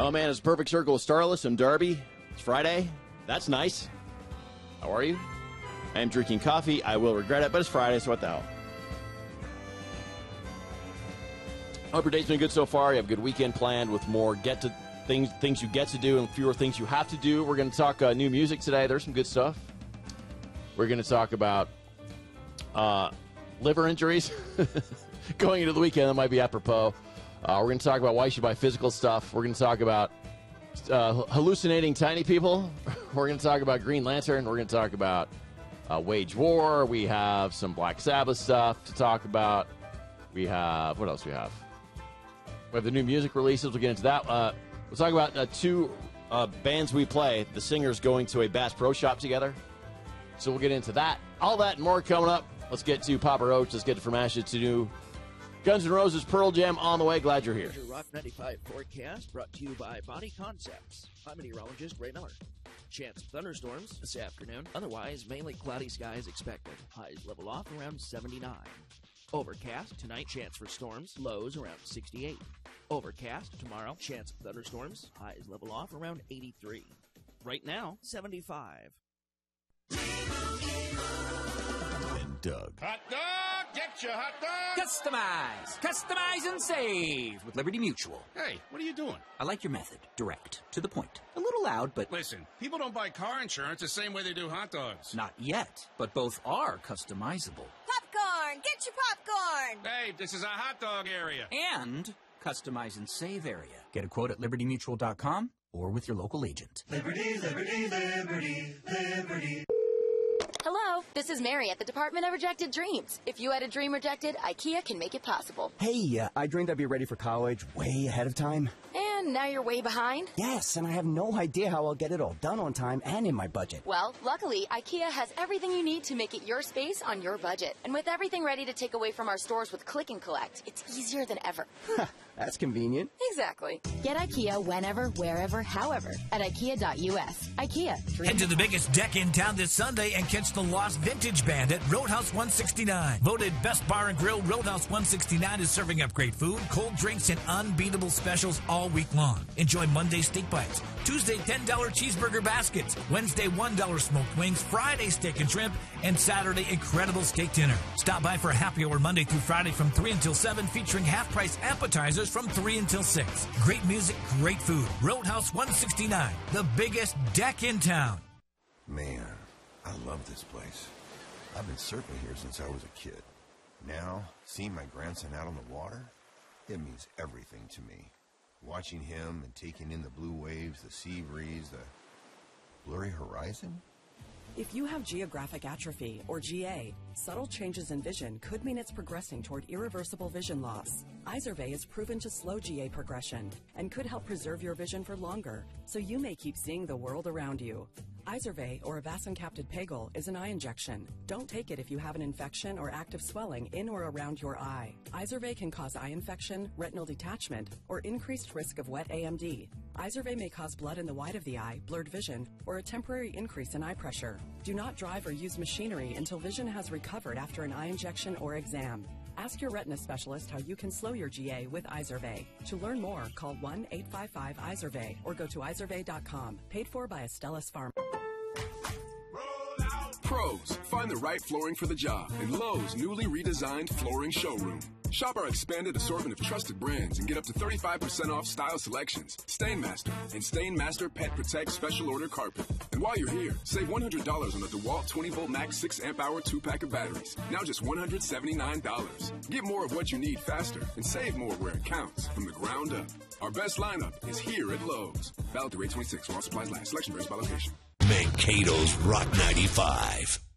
Oh, man, it's Perfect Circle with Starless. I'm Darby. It's Friday. That's nice. How are you? I am drinking coffee. I will regret it, but it's Friday, so what the hell? Hope your day's been good so far. You have a good weekend planned with more things you get to do and fewer things you have to do. We're going to talk new music today. There's some good stuff. We're going to talk about liver injuries going into the weekend. That might be apropos. We're going to talk about why you should buy physical stuff. We're going to talk about hallucinating tiny people. We're going to talk about Green Lantern. We're going to talk about Wage War. We have some Black Sabbath stuff to talk about. We have, what else we have? We have the new music releases. We'll get into that. We'll talk about two bands we play, the singers going to a Bass Pro Shop together. So we'll get into that. All that and more coming up. Let's get to Papa Roach. Let's get to From Ashes to New. Guns N' Roses, Pearl Jam on the way. Glad you're here. Your Rock 95 forecast brought to you by Body Concepts. I'm meteorologist Ray Miller. Chance of thunderstorms this afternoon. Otherwise, mainly cloudy skies expected. Highs level off around 79. Overcast tonight, chance for storms. Lows around 68. Overcast tomorrow, chance of thunderstorms. Highs level off around 83. Right now, 75. And Doug. Hot dog! Get your hot dog! Customize and save with Liberty Mutual. Hey, what are you doing? I like your method. Direct. To the point. A little loud, but... Listen, people don't buy car insurance the same way they do hot dogs. Not yet, but both are customizable. Popcorn! Get your popcorn! Hey, this is a hot dog area. And customize and save area. Get a quote at libertymutual.com or with your local agent. Liberty, liberty, liberty, liberty. Hello, this is Mary at the Department of Rejected Dreams. If you had a dream rejected, IKEA can make it possible. Hey, I dreamed I'd be ready for college way ahead of time. And now you're way behind? Yes, and I have no idea how I'll get it all done on time and in my budget. Well, luckily, IKEA has everything you need to make it your space on your budget. And with everything ready to take away from our stores with Click and Collect, it's easier than ever. That's convenient. Exactly. Get IKEA whenever, wherever, however at IKEA.us. IKEA. Head to the biggest deck in town this Sunday and catch the Lost Vintage Band at Roadhouse 169. Voted Best Bar and Grill, Roadhouse 169 is serving up great food, cold drinks, and unbeatable specials all week long. Enjoy Monday steak bites, Tuesday $10 cheeseburger baskets, Wednesday $1 smoked wings, Friday steak and shrimp, and Saturday incredible steak dinner. Stop by for a happy hour Monday through Friday from 3 until 7 featuring half-price appetizers from 3 until 6. Great music, great food. Roadhouse 169, the biggest deck in town. Man, I love this place. I've been surfing here since I was a kid. Now, seeing my grandson out on the water, it means everything to me. Watching him and taking in the blue waves, the sea breeze, the blurry horizon. If you have geographic atrophy, or GA, subtle changes in vision could mean it's progressing toward irreversible vision loss. Izervay is proven to slow GA progression and could help preserve your vision for longer, so you may keep seeing the world around you. Izervay, or avacincaptad pegol, is an eye injection. Don't take it if you have an infection or active swelling in or around your eye. Izervay can cause eye infection, retinal detachment, or increased risk of wet AMD. Izervay may cause blood in the white of the eye, blurred vision, or a temporary increase in eye pressure. Do not drive or use machinery until vision has recovered after an eye injection or exam. Ask your retina specialist how you can slow your GA with Izervay. To learn more, call 1-855-IZERVAY or go to izervay.com. Paid for by Astellas Pharma. Pros, find the right flooring for the job in Lowe's newly redesigned flooring showroom. Shop our expanded assortment of trusted brands and get up to 35% off style selections, Stainmaster, and Stainmaster Pet Protect Special Order Carpet. And while you're here, save $100 on the DeWalt 20-volt max 6-amp-hour 2-pack of batteries. Now just $179. Get more of what you need faster and save more where it counts from the ground up. Our best lineup is here at Lowe's. Valid through 8/26 while supplies last. Selection varies by location. Mankato's Rock 95.